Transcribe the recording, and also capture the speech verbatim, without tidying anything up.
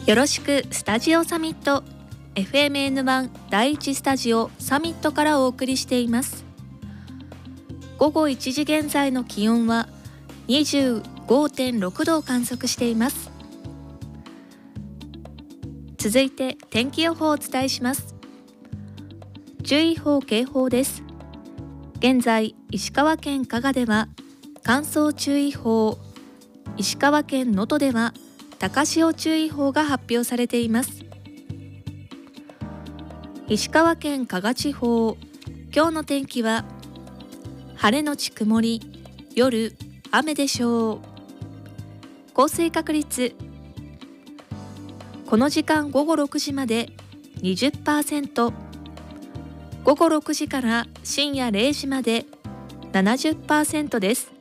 よろしくスタジオサミット エフエムエヌワン 第一スタジオサミットからお送りしています。午後いちじ現在の気温は にじゅうごてんろくどを観測しています。続いて天気予報をお伝えします。注意報警報です。現在石川県加賀では乾燥注意報、石川県能登では高潮注意報が発表されています。石川県加賀地方、今日の天気は晴れのち曇り、夜雨でしょう。降水確率、この時間午後ろくじまで にじゅっパーセント、午後ろくじから深夜れいじまで ななじゅっパーセント です。